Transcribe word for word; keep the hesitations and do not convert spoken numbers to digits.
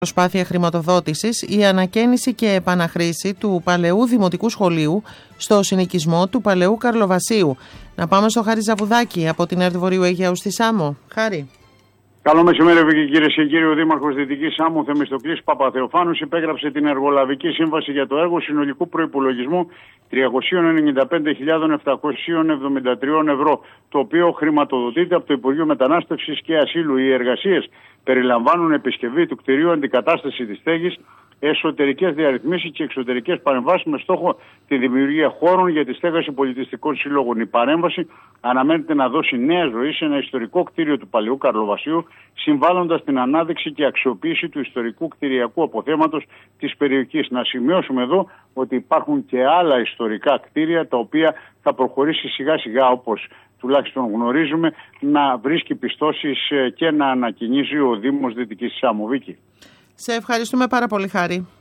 Προσπάθεια χρηματοδότησης η ανακαίνιση και επαναχρήση του παλαιού δημοτικού σχολείου στο συνοικισμό του παλαιού Καρλοβασίου. Να πάμε στο Χάρη Ζαβουδάκη από την ΕΡΤ Βορείου Αιγαίου στη Σάμο. Χάρη. Καλό μεσημέρι, κυρίες και κύριοι. Ο Δήμαρχος Δυτικής Σάμου, Θεμιστοκλής Παπαθεοφάνους, υπέγραψε την εργολαβική σύμβαση για το έργο συνολικού προϋπολογισμού τριακόσιες ενενήντα πέντε χιλιάδες επτακόσιες εβδομήντα τρία ευρώ, το οποίο χρηματοδοτείται από το Υπουργείο Μετανάστευσης και Ασύλου. Οι εργασίες περιλαμβάνουν επισκευή του κτηρίου, αντικατάσταση της στέγης, εσωτερικές διαρρυθμίσεις και εξωτερικές παρεμβάσεις με στόχο τη δημιουργία χώρων για τη στέγαση πολιτιστικών συλλόγων. Η παρέμβαση αναμένεται να δώσει νέα ζωή σε ένα ιστορικό κτίριο του παλαιού Καρλοβασίου, συμβάλλοντας στην ανάδειξη και αξιοποίηση του ιστορικού κτηριακού αποθέματος της περιοχής. Να σημειώσουμε εδώ ότι υπάρχουν και άλλα ιστορικά κτίρια τα οποία θα προχωρήσει σιγά σιγά, όπως τουλάχιστον γνωρίζουμε, να βρίσκει πιστώσεις και να ανακοινήσει ο Δήμος Δυτικής Σάμου. Βίκη. Σε ευχαριστούμε πάρα πολύ, Χάρη.